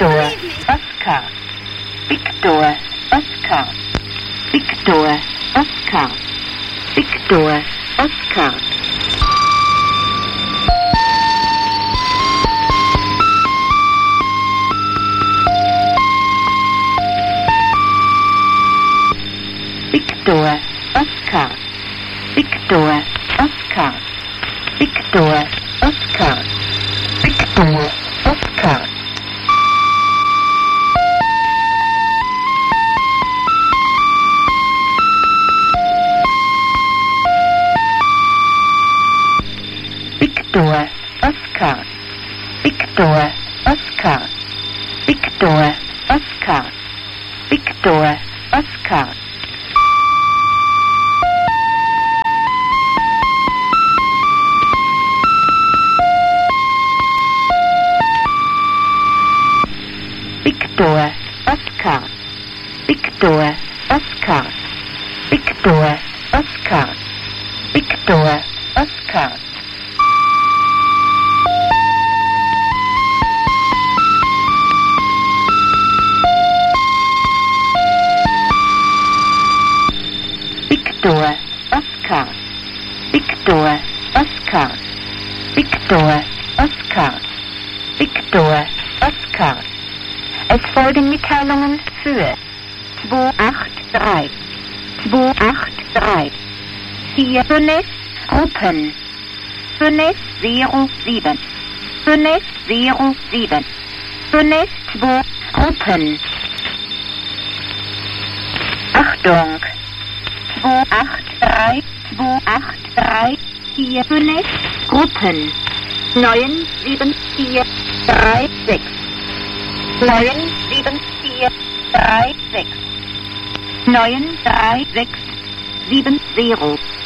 Victor, Oscar, Victor, Oscar, Victor, Oscar, Victor, Oscar. Victor, Oscar, Victor, Oscar, Victor, Oscar, Victor, Oscar. Victor, Oscar, Victor, Oscar, Victor, Oscar, Victor, Oscar. Victor, Oscar, Victor, Oscar, Victor, Oscar, Victor, Oscar. Victor, Oscar, Victor, Oscar, Victor, Oscar, Victor, Oscar. Es folgen Mitteilungen für 283, 283, 4 Gruppen, 507, 507, 2 Gruppen. Achtung! 283, 283, 4 Gruppen, 97436. 97436 93670